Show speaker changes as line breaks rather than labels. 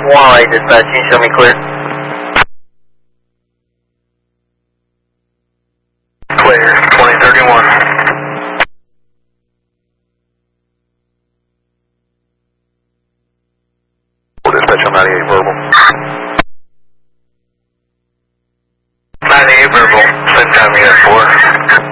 108 dispatch, can you show me clear? Clear, 2031. Dispatch on 98 verbal. 98 verbal, same time you had 4.